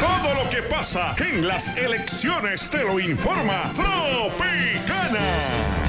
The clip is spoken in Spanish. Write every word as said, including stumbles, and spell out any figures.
Todo lo que pasa en las elecciones te lo informa Tropicana.